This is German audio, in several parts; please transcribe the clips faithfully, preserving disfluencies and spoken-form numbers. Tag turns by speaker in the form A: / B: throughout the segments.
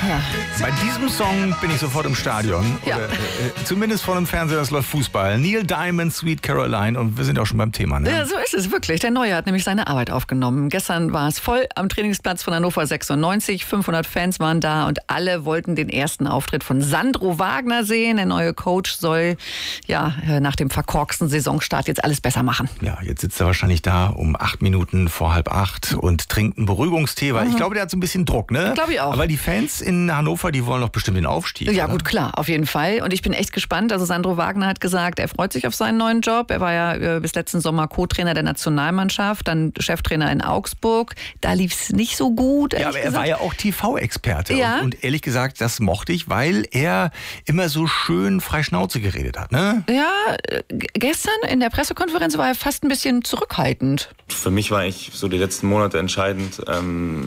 A: Ja.
B: Bei diesem Song bin ich sofort im Stadion.
A: Ja.
B: Oder, äh, zumindest vor dem Fernseher, das läuft Fußball. Neil Diamond, Sweet Caroline. Und wir sind auch schon beim Thema, ne?
A: Ja, so ist es wirklich. Der Neue hat nämlich seine Arbeit aufgenommen. Gestern war es voll am Trainingsplatz von Hannover sechsundneunzig. fünfhundert Fans waren da und alle wollten den ersten Auftritt von Sandro Wagner sehen. Der neue Coach soll ja nach dem verkorksten Saisonstart jetzt alles besser machen.
B: Ja, jetzt sitzt er wahrscheinlich da um acht Minuten vor halb acht und trinkt einen Beruhigungstee. Weil mhm. ich glaube, der hat so ein bisschen Druck, ne?
A: Glaube ich auch.
B: Aber die Fans in Hannover, die wollen doch bestimmt den Aufstieg.
A: Ja,
B: oder?
A: gut, klar, auf jeden Fall. Und ich bin echt gespannt. Also Sandro Wagner hat gesagt, er freut sich auf seinen neuen Job. Er war ja äh, bis letzten Sommer Co-Trainer der Nationalmannschaft, dann Cheftrainer in Augsburg. Da lief es nicht so gut.
B: Ja, aber er
A: gesagt.
B: war ja auch T V-Experte.
A: Ja.
B: Und, und ehrlich gesagt, das mochte ich, weil er immer so schön frei Schnauze geredet hat, ne?
A: Ja, äh, gestern in der Pressekonferenz war er fast ein bisschen zurückhaltend.
C: Für mich war ich so die letzten Monate entscheidend. Ähm,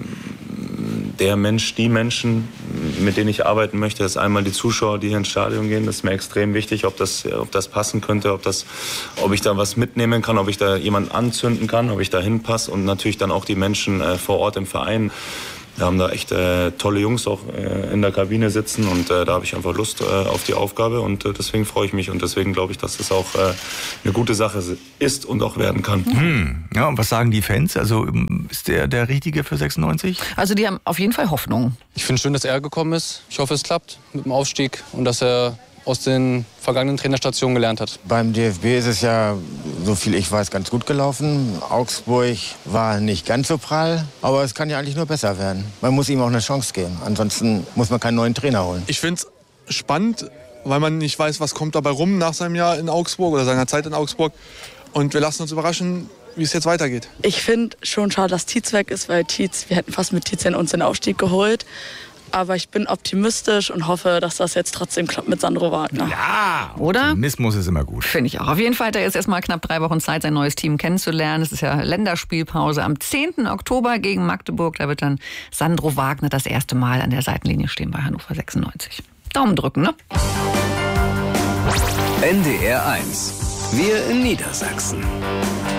C: der Mensch, die Menschen, mit denen ich arbeiten möchte, ist einmal die Zuschauer, die hier ins Stadion gehen. Das ist mir extrem wichtig, ob das, ob das passen könnte, ob, das, ob ich da was mitnehmen kann, ob ich da jemanden anzünden kann, ob ich da hinpasse und natürlich dann auch die Menschen äh, vor Ort im Verein. Wir haben da echt äh, tolle Jungs auch äh, in der Kabine sitzen und äh, da habe ich einfach Lust äh, auf die Aufgabe und äh, deswegen freue ich mich und deswegen glaube ich, dass das auch äh, eine gute Sache ist und auch werden kann.
B: Hm. Ja, und was sagen die Fans? Also ist der der Richtige für sechsundneunzig?
A: Also die haben auf jeden Fall Hoffnung.
D: Ich finde schön, dass er gekommen ist. Ich hoffe, es klappt mit dem Aufstieg und dass er aus den vergangenen Trainerstationen gelernt hat.
E: Beim D F B ist es ja, so viel ich weiß, ganz gut gelaufen. Augsburg war nicht ganz so prall, aber es kann ja eigentlich nur besser werden. Man muss ihm auch eine Chance geben, ansonsten muss man keinen neuen Trainer holen.
F: Ich finde es spannend, weil man nicht weiß, was kommt dabei rum nach seinem Jahr in Augsburg oder seiner Zeit in Augsburg. Und wir lassen uns überraschen, wie es jetzt weitergeht.
G: Ich finde schon schade, dass Tietz weg ist, weil Tietz, wir hätten fast mit Tietz uns den Aufstieg geholt. Aber ich bin optimistisch und hoffe, dass das jetzt trotzdem klappt mit Sandro Wagner.
B: Ja,
A: oder?
B: Optimismus ist immer gut.
A: Finde ich auch. Auf jeden Fall hat er jetzt erstmal knapp drei Wochen Zeit, sein neues Team kennenzulernen. Es ist ja Länderspielpause am zehnten Oktober gegen Magdeburg. Da wird dann Sandro Wagner das erste Mal an der Seitenlinie stehen bei Hannover sechsundneunzig. Daumen drücken, ne?
H: N D R eins. Wir in Niedersachsen.